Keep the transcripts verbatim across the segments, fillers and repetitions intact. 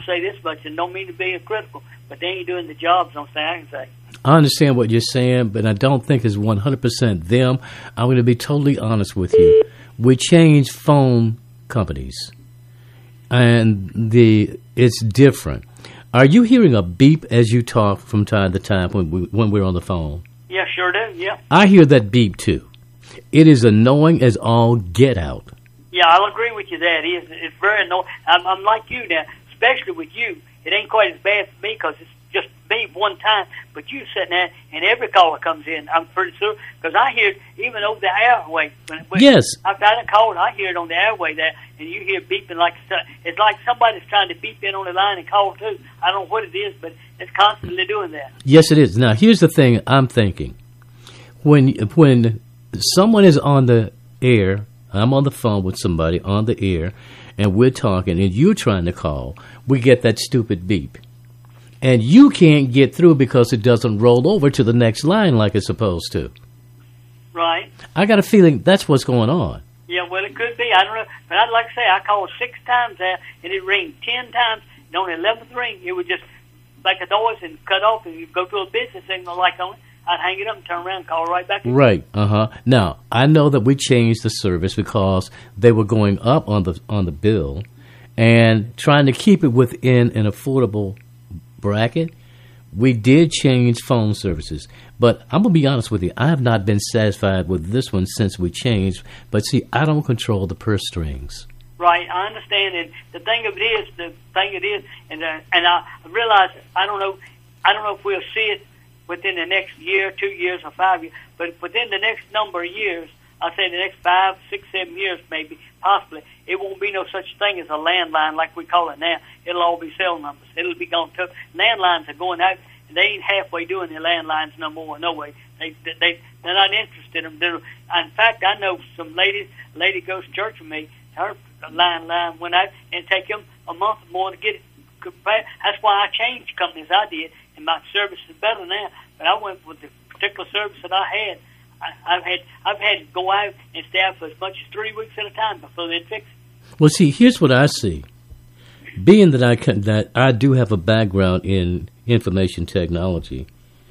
say this much, and don't mean to be critical, but they ain't doing the jobs on say I can say. I understand what you're saying, but I don't think it's one hundred percent them. I'm going to be totally honest with you. We changed phone companies, and the it's different. Are you hearing a beep as you talk from time to time when, we, when we're on the phone? Yeah, sure do, yeah. I hear that beep, too. It is annoying as all get out. Yeah, I'll agree with you there. It is, it's very annoying. I'm, I'm like you now, especially with you. It ain't quite as bad for me because it's just me one time, but you sitting there and every caller comes in. I'm pretty sure because I hear it even over the airway. When, when yes. I've got a call, I hear it on the airway there, and you hear beeping like it's like somebody's trying to beep in on the line and call too. I don't know what it is, but it's constantly doing that. Yes, it is. Now, here's the thing I'm thinking. When when someone is on the air, I'm on the phone with somebody on the air, and we're talking, and you're trying to call, we get that stupid beep. And you can't get through because it doesn't roll over to the next line like it's supposed to. Right. I got a feeling that's what's going on. Yeah, well, it could be. I don't know. But I'd like to say I called six times there, and it rang ten times. And on the eleventh ring, it would just make a noise and cut off, and you'd go to a business signal like on it. I'd hang it up and turn around and call right back. Right. Uh-huh. Now, I know that we changed the service because they were going up on the on the bill and trying to keep it within an affordable bracket. We did change phone services, but I'm going to be honest with you. I have not been satisfied with this one since we changed, but see, I don't control the purse strings. Right, I understand, and the thing of it is, the thing it is, and uh, and I realize, I don't know, I don't know if we'll see it within the next year, two years, or five years, but within the next number of years, I'll say the next five, six, seven years maybe, possibly, it won't be no such thing as a landline like we call it now. It'll all be cell numbers. It'll be gone. To, landlines are going out, and they ain't halfway doing the landlines no more, no way. They, they, they're not interested in them. In fact, I know some ladies, a lady goes to church with me, her landline went out, and take them a month or more to get it. That's why I changed companies I did, and my service is better now. But I went with the particular service that I had. I, I've had I've had to go out and stay out for as much as three weeks at a time before they'd fix it. Well, see, here's what I see. Being that I can, that I do have a background in information technology,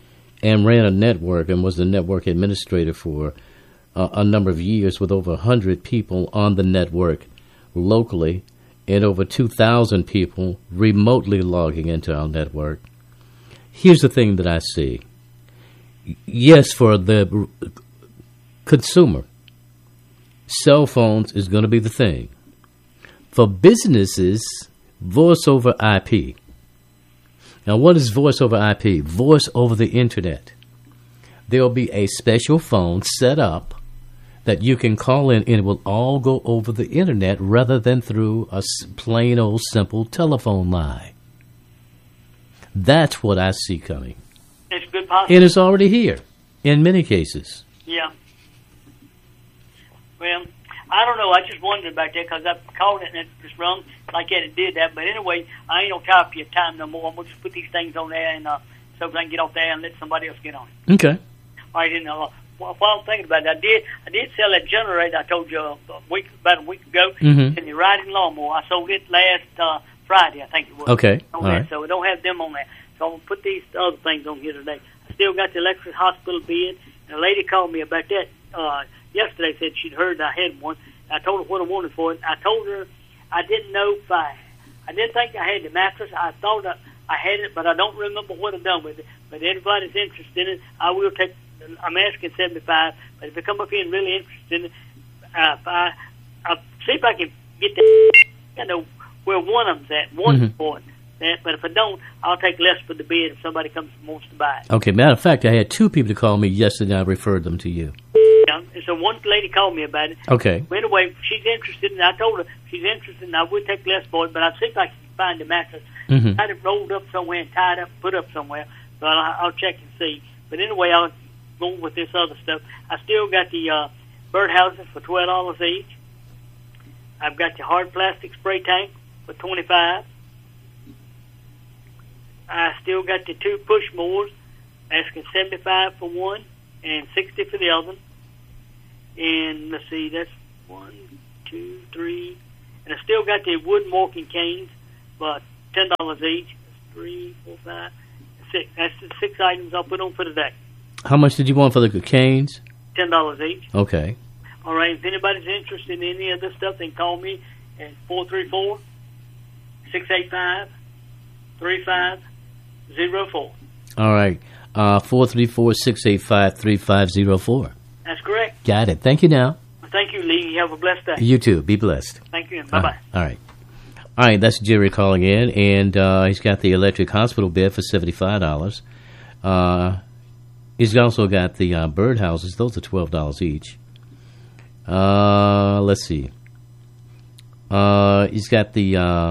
and ran a network and was the network administrator for uh, a number of years with over a hundred people on the network locally, and over two thousand people remotely logging into our network. Here's the thing that I see. Yes, for the consumer, cell phones is going to be the thing. For businesses, voice over I P. Now, what is voice over I P? Voice over the internet. There will be a special phone set up that you can call in, and it will all go over the internet rather than through a plain old simple telephone line. That's what I see coming. It's a good possibility. And it's already here in many cases. Yeah. Well, I don't know. I just wondered about that because I called it and it just rung like that. It did that. But anyway, I ain't going to tie up your time no more. I'm going to just put these things on there and uh, so I can get off there and let somebody else get on it. Okay. All right. And, uh, while I'm thinking about it, I did I did sell that generator I told you a week, about a week ago mm-hmm. in the riding lawnmower. I sold it last uh, Friday, I think it was. Okay. On All that, right. So we don't have them on there. So I'm going to put these other things on here today. I still got the electric hospital bid, and a lady called me about that uh, yesterday, said she'd heard I had one. I told her what I wanted for it. I told her I didn't know if I, I didn't think I had the mattress. I thought I, I had it, but I don't remember what I've done with it. But everybody's interested in it. I will take, I'm asking seventy-five, but if they come up here and really interested in it, uh, if I, I'll see if I can get that, I know where one of them's at, one mm-hmm. for it. That, but if I don't, I'll take less for the bid if somebody comes and wants to buy it. Okay, matter of fact, I had two people to call me yesterday, and I referred them to you. Yeah, and so one lady called me about it. Okay. But anyway, she's interested, and I told her she's interested, and I would take less for it, but I'll see if I can find the mattress. Mm-hmm. I had it rolled up somewhere and tied up, put up somewhere, but I'll, I'll check and see. But anyway, I'll go with this other stuff. I still got the uh, birdhouses for twelve dollars each. I've got the hard plastic spray tank for twenty-five dollars. I still got the two push mowers, asking seventy-five for one and sixty for the other. And let's see, that's one, two, three, and I still got the wooden walking canes, but ten dollars each. That's three, four, five, six. That's the six items I'll put on for today. How much did you want for the canes? ten dollars each. Okay. All right. If anybody's interested in any of this stuff, then call me at four three four, six eight five, three five zero four. All right. Uh, four three four, six eight five, three five zero four. That's correct. Got it. Thank you now. Thank you, Lee. You have a blessed day. You too. Be blessed. Thank you, and bye-bye. All right. All right, that's Jerry calling in, and uh, he's got the electric hospital bed for seventy-five dollars. Uh, he's also got the uh, bird houses. Those are twelve dollars each. Uh, let's see. Uh, he's got the uh,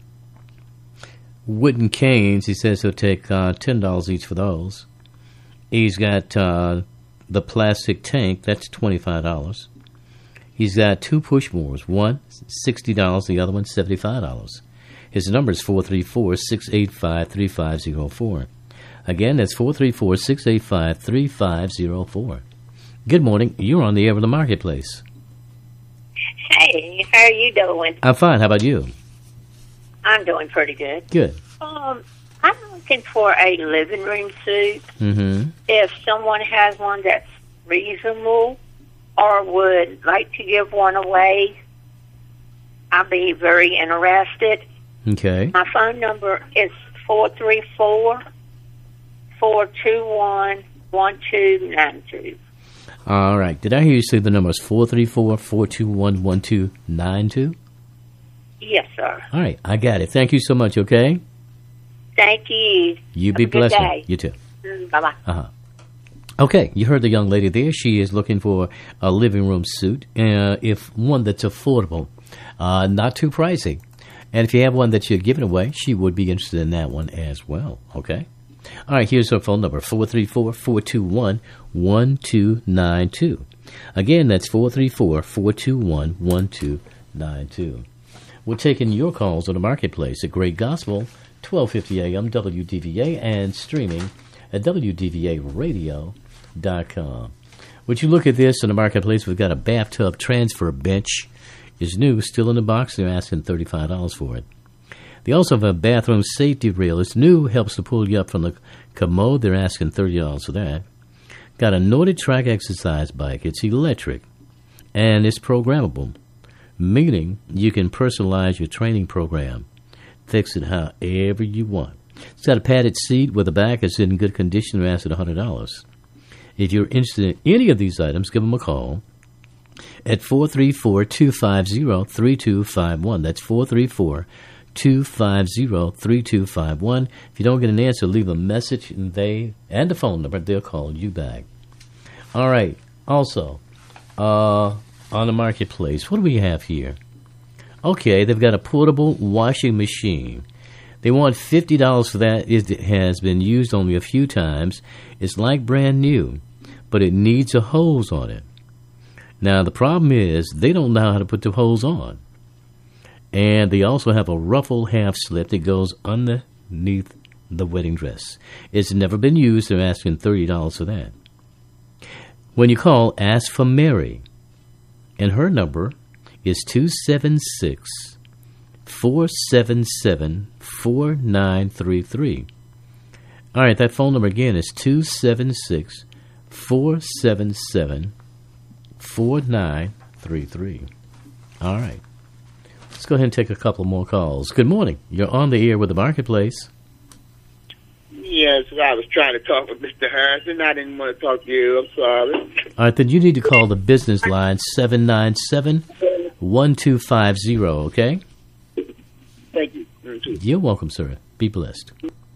wooden canes. He says he'll take uh, ten dollars each for those. He's got uh, the plastic tank. That's twenty-five dollars. He's got two push mowers. One, sixty dollars. The other one, seventy-five dollars. His number is four three four, six eight five, three five zero four. Again, that's four three four, six eight five, three five zero four. Good morning. You're on the air of the marketplace. Hey, how are you doing? I'm fine. How about you? I'm doing pretty good. Good. Um, I'm looking for a living room suite. Mm-hmm. If someone has one that's reasonable or would like to give one away, I'd be very interested. Okay. My phone number is four three four, four two one, one two nine two. All right. Did I hear you say the number is four three four, four two one, one two nine two? Yes, sir. All right. I got it. Thank you so much, okay? Thank you. You Have be a good blessed. day. You too. Mm, bye-bye. Uh-huh. Okay, you heard the young lady there. She is looking for a living room suite, uh, if one that's affordable, uh, not too pricey. And if you have one that you're giving away, she would be interested in that one as well, okay? All right, here's her phone number, four three four, four two one, one two nine two. Again, that's four three four, four two one, one two nine two. We're taking your calls on the marketplace at Great Gospel, twelve fifty a.m. W D V A, and streaming at W D V A radio dot com. Would you look at this in the marketplace? We've got a bathtub transfer bench. It's new, still in the box. They're asking thirty-five dollars for it. They also have a bathroom safety rail. It's new, helps to pull you up from the commode. They're asking thirty dollars for that. Got a Nordic track exercise bike. It's electric, and it's programmable, meaning you can personalize your training program, fix it however you want. It's got a padded seat with the back is in good condition. They're asking one hundred dollars. If you're interested in any of these items, give them a call at four three four, two five zero, three two five one. That's four three four, two five zero, three two five one. If you don't get an answer, leave a message, and they and the phone number, they'll call you back. All right. Also, uh, on the marketplace, what do we have here? Okay, they've got a portable washing machine. They want fifty dollars for that. It has been used only a few times. It's like brand new, but it needs a hose on it. Now, the problem is they don't know how to put the hose on. And they also have a ruffle half slip that goes underneath the wedding dress. It's never been used. They're asking thirty dollars for that. When you call, ask for Mary. And her number is two seven six, four seven seven, four nine three three. All right, that phone number again is two seven six, four seven seven, four nine three three. All right. Let's go ahead and take a couple more calls. Good morning. You're on the air with the marketplace. Yes, I was trying to talk with Mister Harrison. I didn't want to talk to you. I'm sorry. All right, then you need to call the business line seven nine seven, one two five zero, okay? Thank you. You're welcome, sir. Be blessed.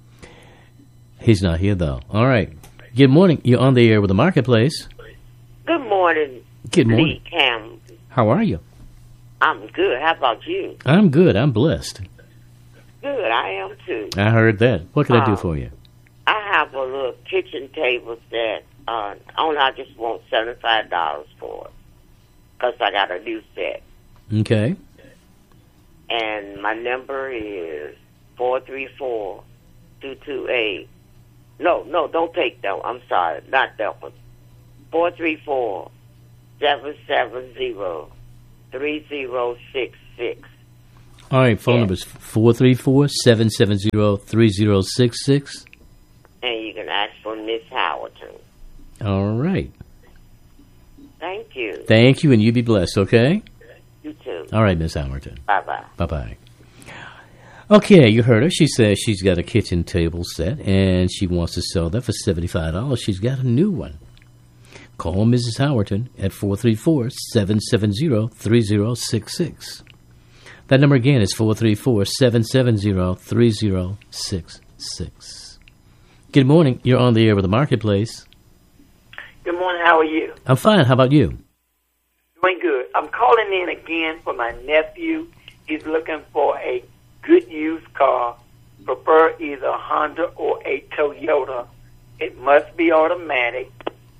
He's not here, though. All right. Good morning. You're on the air with the marketplace. Good morning. Good morning. Lee Cam. How are you? I'm good. How about you? I'm good. I'm blessed. Good. I am too. I heard that. What can I do Um, for you? I have a little kitchen table that uh, only I just want seventy-five dollars for it because I got a new set. Okay. And my number is four three four, two two eight. No, no, don't take that one. I'm sorry. Not that one. four three four, seven seven zero, three zero six six. All right, phone Yeah. number is four three four, seven seven zero, three zero six six. And you can ask for Miss Howerton. All right. Thank you. Thank you, and you be blessed, okay? You too. All right, Miss Howerton. Bye-bye. Bye-bye. Okay, you heard her. She says she's got a kitchen table set, and she wants to sell that for seventy-five dollars. She's got a new one. Call Missus Howerton at four three four, seven seven zero, three zero six six. That number again is four three four, seven seven zero, three zero six six. Good morning. You're on the air with the Marketplace. Good morning. How are you? I'm fine. How about you? Doing good. I'm calling in again for my nephew. He's looking for a good used car, prefer either a Honda or a Toyota. It must be automatic.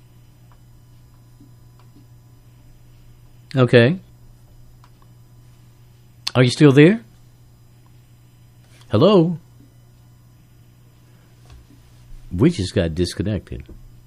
Okay. Are you still there? Hello? We just got disconnected.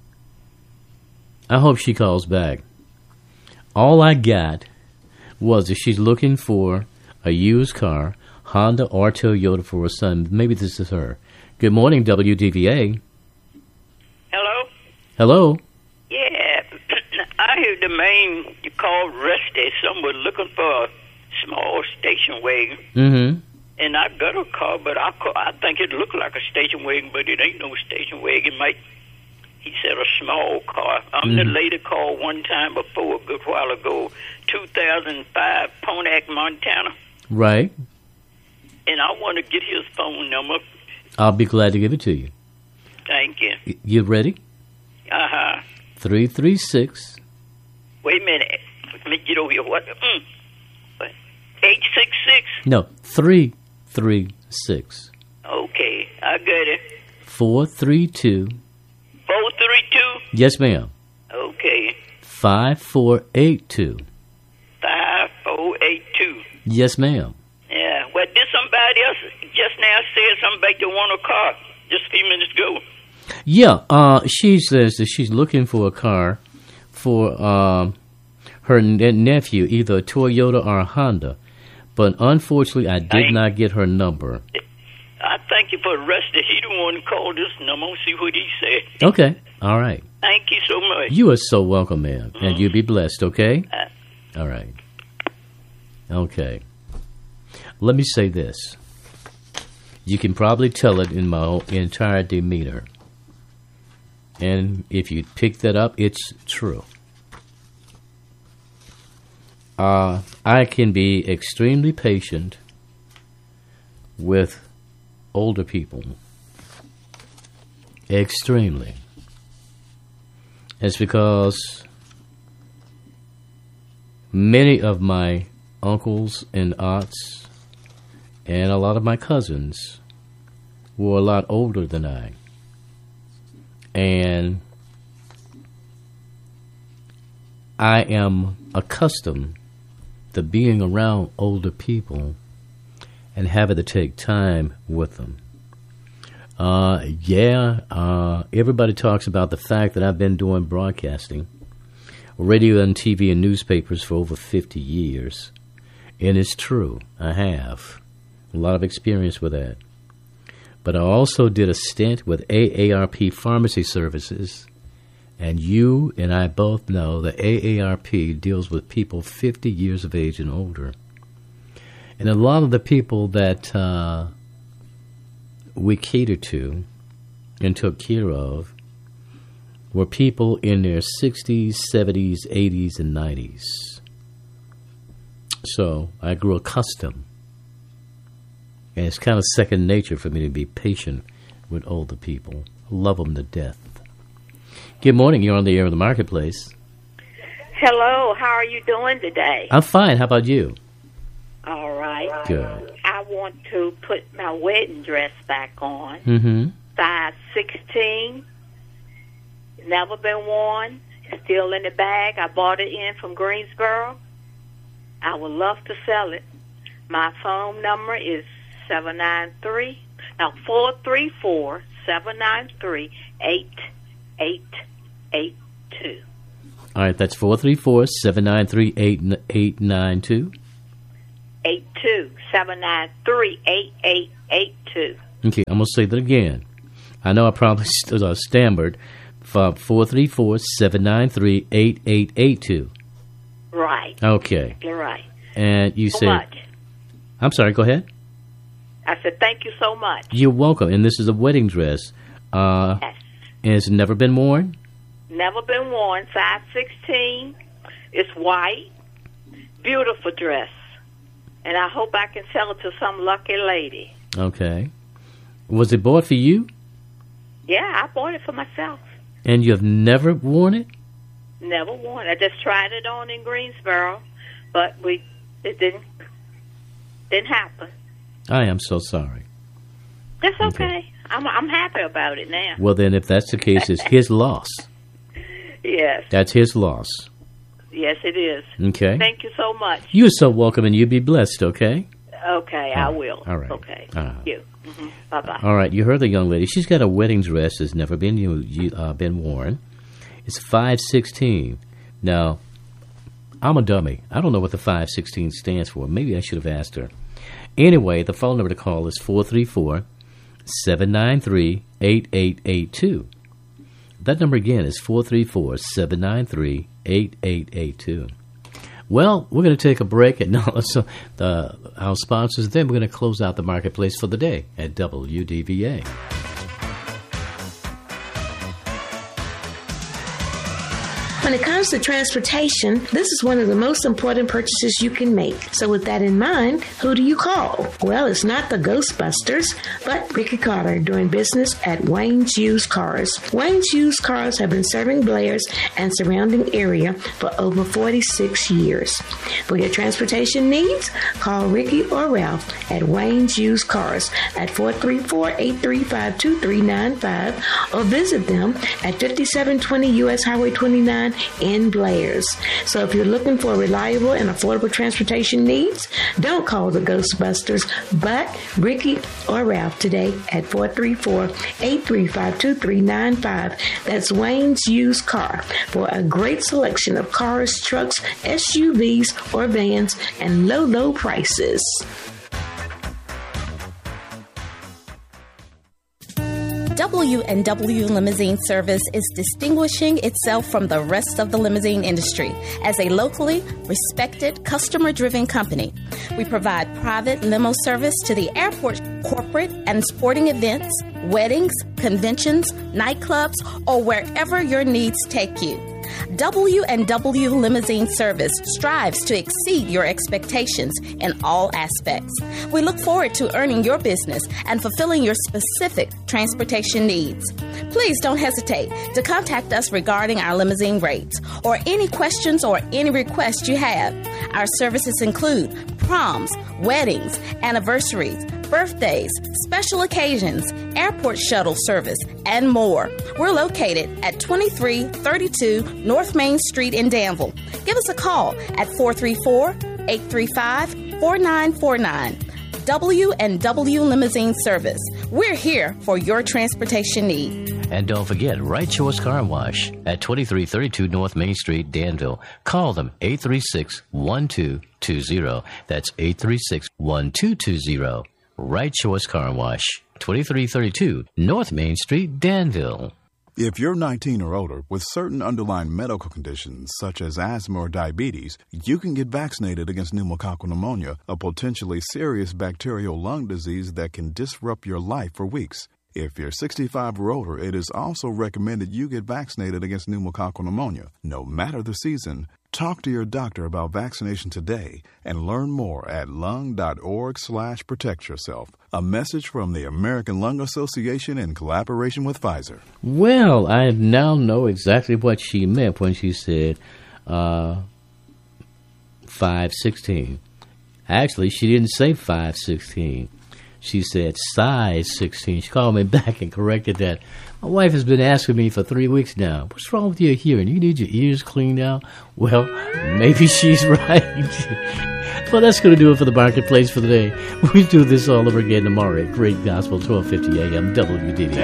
I hope she calls back. All I got was that she's looking for a used car, Honda or Toyota for her son. Maybe this is her. Good morning, W D V A. Hello? Hello? Yeah, I heard the man you called Rusty. Someone looking for a small station wagon. Mm-hmm. And I got a car, but I, call, I think it looked like a station wagon, but it ain't no station wagon. Might He said a small car. I'm Mm-hmm. the lady called one time before, a good while ago, two thousand five Ponak, Montana. Right. And I want to get his phone number. I'll be glad to give it to you. Thank you. Y- You ready? Uh-huh. three three six. Wait a minute. Let me get over here. What? Mm. What? eight six six? No, three three six. Okay, I got it. four three two. four three two? Yes, ma'am. Okay. five four eight two. five four eight two. Yes, ma'am. Yeah. Well, did somebody else just now said something about they want a car just a few minutes ago? Yeah, uh, she says that she's looking for a car for um, her ne- nephew, either a Toyota or a Honda. But unfortunately, I did Thank- not get her number. I thank you for Rusty. He the one who called this number. See what he said. Okay, all right. Thank you so much. You are so welcome, ma'am. And you be blessed, okay? Uh, All right. Okay. Let me say this. You can probably tell it in my entire demeanor. And if you pick that up, it's true. Uh, I can be extremely patient with older people. Extremely. It's because many of my uncles and aunts and a lot of my cousins were a lot older than I. And I am accustomed to being around older people and having to take time with them. Uh, yeah, uh, everybody talks about the fact that I've been doing broadcasting, radio and T V and newspapers for over fifty years. And it's true, I have a lot of experience with that. But I also did a stint with A A R P Pharmacy Services, and you and I both know that A A R P deals with people fifty years of age and older. And a lot of the people that uh, we catered to and took care of were people in their sixties, seventies, eighties, and nineties. So I grew accustomed. And it's kind of second nature for me to be patient with older people. I love them to death. Good morning. You're on the air of the Marketplace. Hello. How are you doing today? I'm fine. How about you? All right. Good. I want to put my wedding dress back on. Mm-hmm. Size sixteen. Never been worn. Still in the bag. I bought it in from Greensboro. I would love to sell it. My phone number is seven nine three, now four three four, seven nine three, eight eight eight two. All right, that's four three four, seven nine three, eight eight nine two. eight two, seven nine three, eight eight eight two. Okay, I'm going to say that again. I know I probably st- uh, stammered. four three four, seven nine three, eight eight eight two. Right. Okay. You're right. And you so said... much. I'm sorry, go ahead. I said thank you so much. You're welcome. And this is a wedding dress. Uh, yes. And it's never been worn? Never been worn. Size sixteen. It's white. Beautiful dress. And I hope I can sell it to some lucky lady. Okay. Was it bought for you? Yeah, I bought it for myself. And you have never worn it? Never worn it. I just tried it on in Greensboro, but we it didn't didn't happen. I am so sorry. That's okay. okay. I'm I'm happy about it now. Well, then, if that's the case, it's his loss. Yes. That's his loss. Yes, it is. Okay. Thank you so much. You're so welcome, and you be blessed, okay? Okay, All I right. will. All right. Okay. Uh, Thank you. Mm-hmm. Bye-bye. All right, you heard the young lady. She's got a wedding dress that's never been you, uh, been worn. It's five sixteen. Now, I'm a dummy. I don't know what the five sixteen stands for. Maybe I should have asked her. Anyway, the phone number to call is four three four, seven nine three, eight eight eight two. That number again is four three four, seven nine three, eight eight eight two. Well, we're going to take a break and also the, our sponsors. Then we're going to close out the marketplace for the day at W D V A. When it comes to transportation, this is one of the most important purchases you can make. So with that in mind, who do you call? Well, it's not the Ghostbusters, but Ricky Carter, doing business at Wayne's Used Cars. Wayne's Used Cars have been serving Blairs and surrounding area for over forty-six years. For your transportation needs, call Ricky or Ralph at Wayne's Used Cars at four three four, eight three five, two three nine five or visit them at fifty-seven twenty U S Highway twenty-nine in Blairs. So if you're looking for reliable and affordable transportation needs, don't call the Ghostbusters, but Ricky or Ralph today at four three four, eight three five, two three nine five. That's Wayne's Used Car for a great selection of cars, trucks, S U Vs, or vans, and low, low prices. W and W Limousine Service is distinguishing itself from the rest of the limousine industry as a locally respected, customer-driven company. We provide private limo service to the airport, corporate and sporting events, weddings, conventions, nightclubs, or wherever your needs take you. W and W Limousine Service strives to exceed your expectations in all aspects. We look forward to earning your business and fulfilling your specific transportation needs. Please don't hesitate to contact us regarding our limousine rates or any questions or any requests you have. Our services include proms, weddings, anniversaries, birthdays, special occasions, airport shuttle service, and more. We're located at twenty-three thirty-two North Main Street in Danville. Give us a call at four three four, eight three five, four nine four nine. W and W Limousine Service. We're here for your transportation need. And don't forget, Right Choice Car Wash at twenty-three thirty-two North Main Street, Danville. Call them eight three six, one two two zero. That's eight three six, one two two zero. Right Choice Car Wash, twenty-three thirty-two North Main Street, Danville. If you're nineteen or older with certain underlying medical conditions such as asthma or diabetes, you can get vaccinated against pneumococcal pneumonia, a potentially serious bacterial lung disease that can disrupt your life for weeks. If you're sixty-five or older, it is also recommended you get vaccinated against pneumococcal pneumonia. No matter the season, talk to your doctor about vaccination today and learn more at lung.org slash protect yourself. A message from the American Lung Association in collaboration with Pfizer. Well, I now know exactly what she meant when she said uh, five sixteen. Actually, she didn't say five sixteen. She said size sixteen. She called me back and corrected that. My wife has been asking me for three weeks now, what's wrong with your hearing? You need your ears cleaned out? Well, maybe she's right. Well, that's going to do it for the marketplace for the day. We do this all over again tomorrow at Great Gospel, twelve fifty a.m. W D V A.